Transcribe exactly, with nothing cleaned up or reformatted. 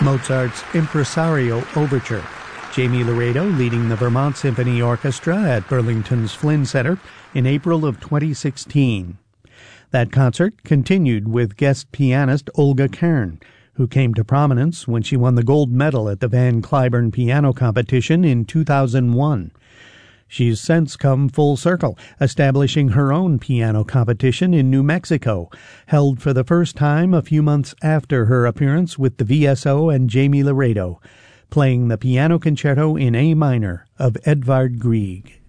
Mozart's Impresario Overture. Jamie Laredo leading the Vermont Symphony Orchestra at Burlington's Flynn Center in April of twenty sixteen. That concert continued with guest pianist Olga Kern, who came to prominence when she won the gold medal at the Van Cliburn Piano Competition in two thousand one. She's since come full circle, establishing her own piano competition in New Mexico, held for the first time a few months after her appearance with the V S O and Jamie Laredo, playing the piano concerto in A minor of Edvard Grieg.